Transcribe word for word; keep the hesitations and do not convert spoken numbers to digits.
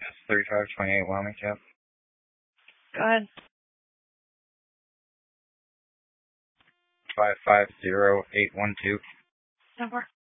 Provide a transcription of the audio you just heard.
thirty-five twenty-eight Wyoming Cap. Go ahead. five five zero eight one two. Number.